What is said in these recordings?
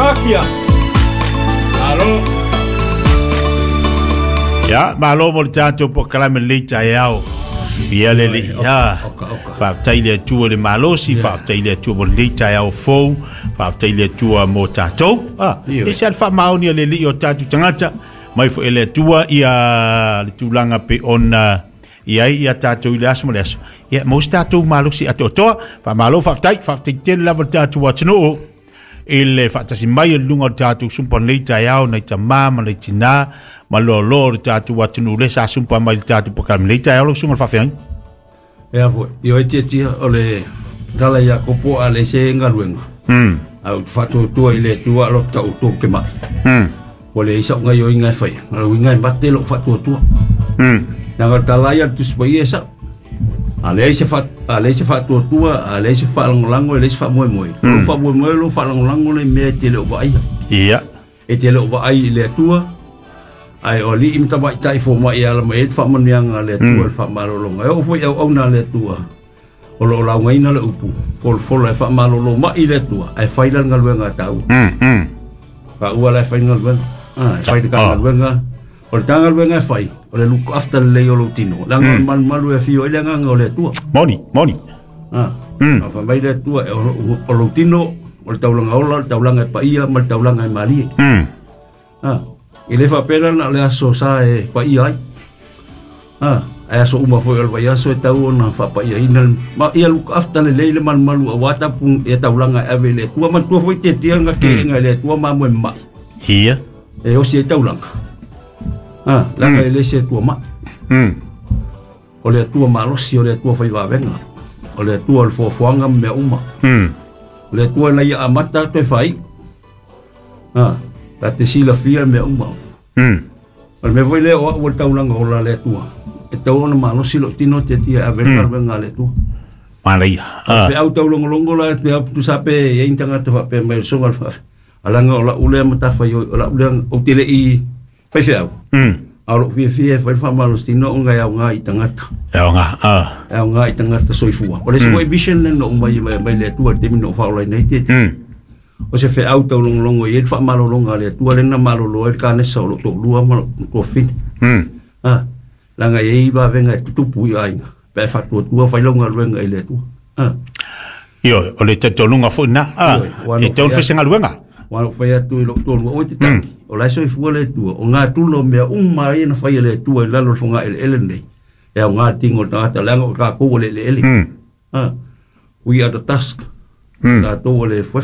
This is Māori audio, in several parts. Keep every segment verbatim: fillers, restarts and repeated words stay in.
Akia. Alo. Ya, malo mo tato po kala me leita yao. Ia le le ya. Fa taile tu le malo si fa taile tu mo leita yao fo. Fa taile tu mo tato. Ah, e se fa mauni le li o tato tangata. Mai fo ele tua ia le tulanga pe ona ia ia tato ile asmo le aso. Ia mo tato malo si atotoa. Fa malo fa tai fa taile la tato wa tno. Ele fa tasi mai lunga tato sumpa leita yao na tamama le tina. Malo lo tatu watunu le sa sumpa mai tatu pakam le tai lo sunga fa feng ya vo yo eti eti ole dala ya kopo ale se ngaluenga hm au fatu tu ile tu lo tau tu ke ma hm ole isa nga yo inga fai lo inga batte lo fatu tu hm na dala ya tu spai esa ale se fat ale se fatu tu ale se fa lango ale se fa moi moi lo fa moi moi lo fa lango le me te lo vai ia e te lo vai le tua ai oli im tabai tai fo mai ala mai fa maniang le tua fa malolonga e o foi au na le tua o lo la ngai na le upu fol fol le fa malolo mai le tua ai fai la ngal wenga tau hm hm ka ua le fai ngal wenga ah fai de ngal wenga o tangal wenga fai o le look after le yo lo tino la ngal man malu e fio le ngal le tua moni moni ah fa mai le tua o lo tino o taulanga ola taulanga pa ia mal taulanga mali hm ah ele fa pena na le aso sa e pa ia ah aso uma foi al vayaso e tau na fa pa ia ina ma ia look after le le man malu awata pun e taulanga avele tua man tua foi te tianga ke nga le tua ma mo ma ia e o si taulanga ah langa ele se tua ma hm o le tua malo si o le tua foi va venga o le tua al fo fuanga me uma hm le tua na ia amata te fai ah la te sila fia me uma hm al me voi le o o taulanga o la le tua e tau na malo silo tino te tia a ver venga le tua malia ah se auto longo longo la te tu sape e intanga te fa pe me songa fa alanga o la ule mata fa yo la ule o tele i fa se au hm alo fie fie fa fa malo tino nga ya nga itanga ya nga ah ya nga itanga ta soifua o le so vision no mai mai le tua te mino fa la nei te hm o se fe auto longo longo e fa malo longa le tua le na malo lo e ka ne so lo to lua malo ko fin hm ah langa e va venga tu pu ai pe fa tu tua fa longa venga ile tu ah yo o le te tolunga fo na ah e ton fe senga luenga wa fa ya tu lo to o te ta o la so fu le tu o nga tu lo me un mai na fa ile tu la lo funga ele ele nei e nga tingo ta ta langa ka ko le ele ah we are the task ta to le fo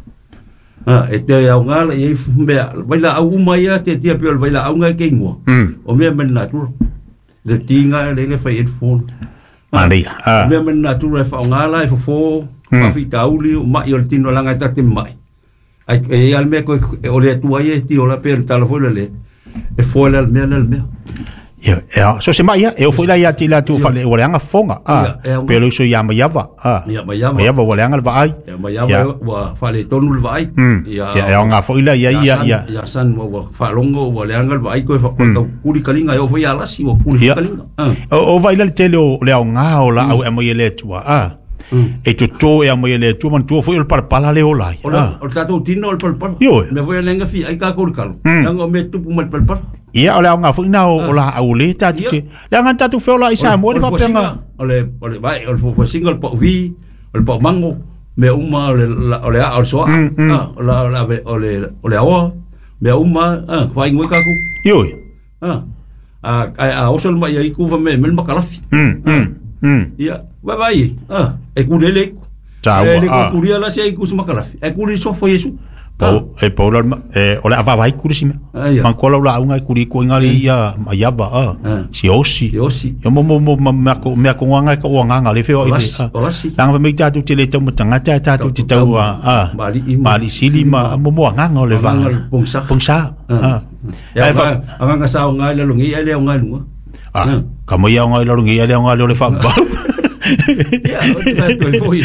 ah e te ya nga le e me vai la au mai te te pe vai la au nga ke ngo o me men na tu le tinga le nge fa it phone malia ah me men na tu le fa nga la fo fo fa fi tauli ma yo tino langa ta te mai ai e al me ko o le tu ai ti o la per telefone le e fo le al me al me ya ya so se mai e o foi la ya ti la tu fa le o langa fonga ah pero so ya mai va ah ya mai ya ya va o langa va ai ya mai ya va fa le tonu va ai ya ya nga foi la ya ya ya ya san mo fa longo o langa va ai ko fa ko kuri kalinga yo foi ala si o kuri kalinga o vai la tele o le nga o la au e mo le tu ah e tu to e mo le tu man tu foi el par pala le o la o tato tino el par par me foi lenga fi ai ka ko kal langa me tu mal par par ia ole nga fu na o la au le ta tu la nga ta tu fe la isa mo fa penga ole ole vai ole fo single po vi ole po mango me uma ole ole a so ah la la ole ole o me uma ah vai ngoi ka ku yo ah a a o so ma ia ku fa me me makalafi hm hm hm ia vai vai ah e ku le le ta e le ku ria la se ku makalafi e ku ri so fo yesu po e po la e ole ava vai kurisi man ko la unga kuri ko ngari ia ya ba ah si osi si osi yo mo mo mo me ko me ko nganga ko nganga le feo ile lang va me ta tu tele to mutanga ta ta tu ta ah mali sili ma mo mo nganga le va pongsa pongsa ah ya va anga sa nga le lungi ile nga lunga ah kamo ya nga le lungi ile nga le fa ba ya o te fa to foi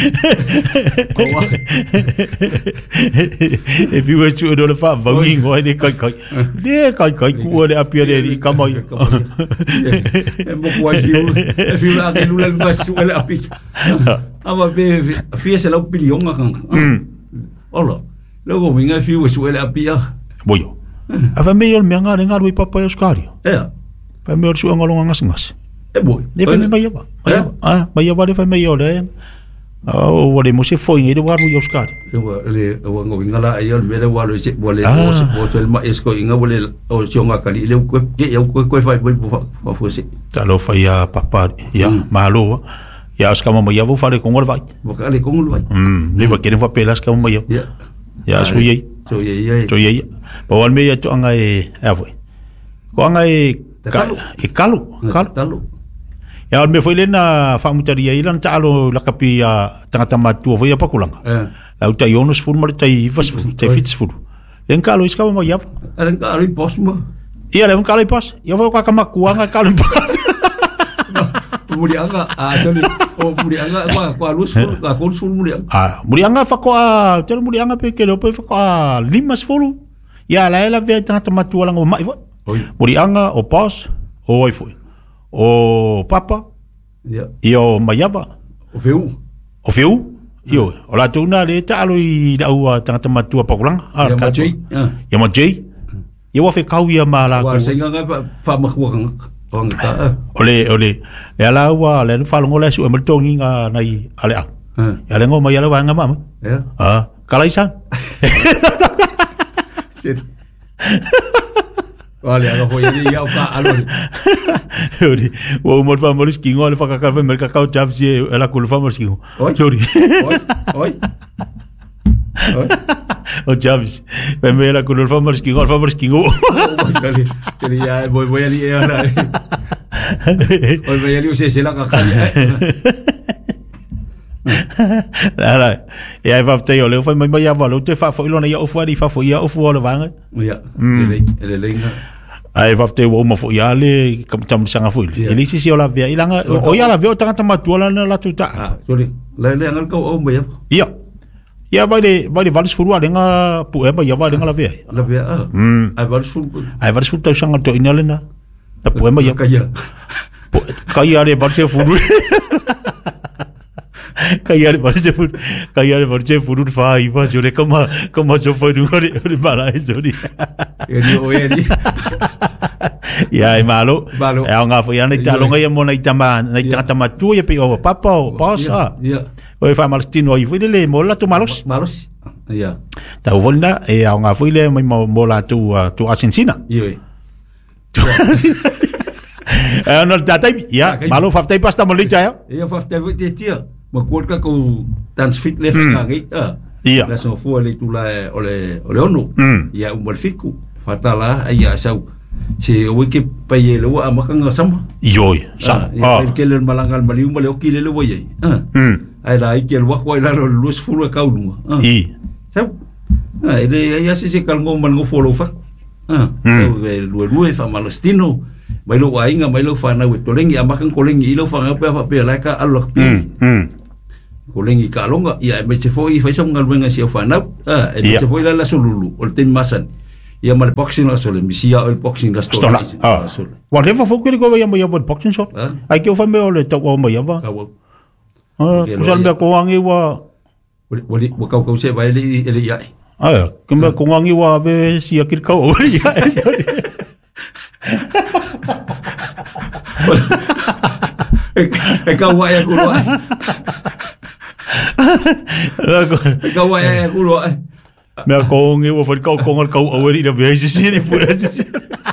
e viu e tu no fa va ngi ngoi de kai kai de kai kai ku de apia de ka mai e mo kwa si e fiu la ke lula ba su ele api ava be fi se la opinion nga kan ola Logo minga fiu su ele apia. Boyo. Ava me yo me nga nga wi papa yo skario. Eh. Fa me su nga longa ngas ngas. E boy. De fa me ba yo. Ah, ba yo ba de fa me yo de. Oh, wale mo se foi ngi de waru yo skario. Yo le o ngo ngala ayo me le walo se wale o se o se ma esko inga wale o sionga kali le ko ke yo ko ko fa fa fa se. Ta lo fa ya papa ya malo. Ya skama mo ya bo fa le kongol vai. Bo ka le kongol vai. Mm, le ba kene fa pelas ka mo ya. Ya. Ya su ye. So ye ye. So ye. Ba wan me ya to anga e avoi. Ko anga e e kalu, kalu. Ya me foi lena fa mutaria ilan talo la kapia tangata matu foi pa kulanga. Eh. La uta yonos fur mar tai vas tai fits fur. Len kalu iska mo ya. Len kalu pos mo. Ia len kalu pos. Ya foi ka kama kuanga kalu pos. Murianga ah sorry. Oh murianga kwa kwa lus ka kon sul murianga. Ah, murianga fa kwa, tel murianga pe ke lo pe fa kwa limas fulu. Ya la ela ve tangata matu lang o mai. Murianga o pos o oi foi. O papa ya yeah. Io mayaba o feu o feu io o la tuna le talo i da ua tanga matua pa kulang ya ma jei ya ma jei io wa fe kau ia mala wa senga nga fa ma ku nga on ta ole ole le ala ua le fa longo le su e maltongi nga nai ale a ya le ngo ma ya le wa nga mama ya ah kalaisan sit Olha, agora foi ele ia o ca alori. Ori, o mo fa mo skingo le fa ka ka merka ka chap si ela ku fa mo skingo. Ori. Oi. Oi. O chaps. Me me ela ku fa mo skingo, fa mo skingo. Kali, kali ya voy voy ali ahora. Hoy voy ali usted se la ka ka. Ala, e ai va te yo le fa mai mai va lo te fa fo lo na yo fo di fa fo ya o fo lo vanga. Ya. Ele ele lenga. Ai va te wo mo fo ya le kam tam sanga fo. Ele si si o la via ilanga o ya la via o tanga tama tu la na la tu ta. Ah, sorry. La le ngal ko o mo ya. Ya. Ya vai de vai de valis furua denga pu e ba ya va denga la via. La via. Ah. Ai valis fu. Ai valis fu ta sanga to inalena. Ta pu e ba ya kaya. Kaya de valis furu. Kaya parece fur, kaya parece furur fa iba jore kama kama so foi no ore mala sorry. Ele o ele. Ya e malo. E nga foi ana talo nga mo na itama na itama tu e pe o papa o pasa. Ya. O fa malstino i foi le mo la tu malos. Malos. Ya. Ta volna e nga foi le mo la tu tu Argentina. Yo. Eh no tatai ya, malo fa tai pasta mo licha ya. Ya fa tai te tia. Ma kuat ka ko transfit le fa ngai ah ia la so fo le tu la ole ole onu ia un fiku fatala ia sau si o ke pa ye lo a ma ka sama ioi sa ah ke le malangal mali un le o ki le lo ye ah ai la i ke lo ko la lo lus fu le ka un ah i sau ah ele ia se se kalngo man go follow fa ah lo lo fa malastino mai lo ainga mai lo fa na to lengi a ma kan ko lengi lo fa nga pa pe la ka alo pi ko lengi ka longa ia me se foi fai sam ngal wenga si fa na ah e se foi la la sululu o ten masan ia mal boxing la sole misia el boxing la stola ah whatever fo ko ko ia mo ia boxing shot ai ke fa me o le to o mo ia va ah ko sal me ko angi wa wali wa ka ko se vai le ele ia ah ke me ko angi wa be si akil ka o ia e ka wa ya kulo e ka wa ya kulo me ko ngi wo fa ko ko ngal ko o ri da be si si ni pu si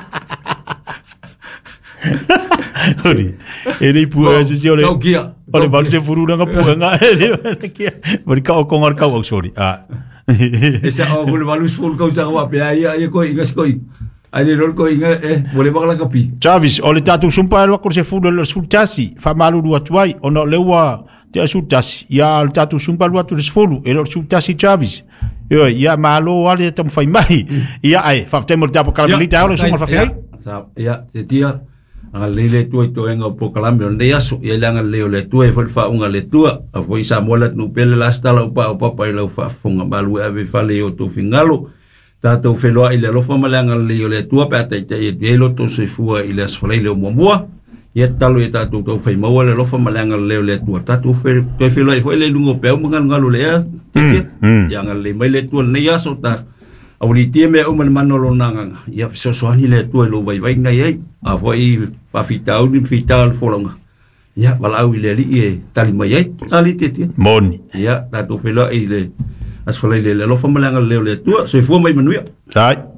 ori e ni pu si si ole ole ba se furu nga pu nga e ki mo ka ko ngal ka o sorry ah e sa o kulo balus ful ko sa wa pe ai ai ko ingas ko Ai rol ko inga eh boleh bakala kapi. Chavis, ole tatu sumpa lo ko se fudo lo sultasi, fa malu lu atuai, ono lewa te sultasi. Ya le tatu sumpa lu atu se fudo, e lo sultasi Chavis. Yo, ya malo ale tam fai mai. Ya ai, fa temo tapo kalamelita lo sumpa fa fai. Sa ya, te tia ang lele tu to enga po kalambe onde yaso, ya lang leo le tu e fa unga le tu, a foi sa mola no pele lasta la pa pa pa lo fa funga malu ave fa le o to fingalo. Tato feloa ile lo fama langa le le tua pa te te lo to se fua ile asfrele mo mo ia talo ia tātou tau whai maua le lofa malanga leo le tua tātou whai toi whi lai whai le lungo pēu mga ngalu le ea ia ngā le mai le tua nei aso tā awari tia mea umane manolo nanganga ia pisosoani le tua ilo vai vai ngai ei a whai whawhitau ni whitau wholonga ia walau i le li e tali mai ei ali te tia moni ia tātou whai lai le as whalai le lofa malanga leo le tua so i fua mai manuia sai